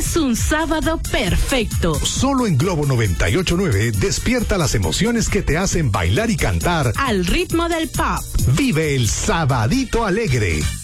es un sábado perfecto. Solo en Globo 98.9 despierta las emociones que te hacen bailar y cantar al ritmo del pop. Vive el Sabadito Alegre.